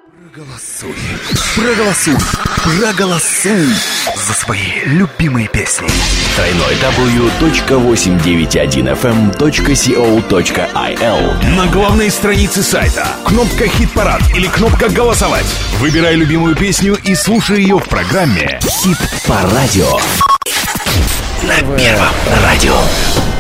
Проголосуй за свои любимые песни. www.891fm.co.il. На главной странице сайта кнопка «Хит-парад» или кнопка «Голосовать». Выбирай любимую песню и слушай ее в программе «Хит по радио» на Первом радио.